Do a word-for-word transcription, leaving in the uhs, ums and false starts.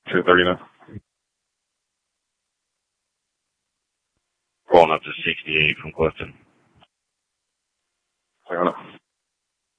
two thirty now. Rolling up to sixty-eight from Clifton. Hang on.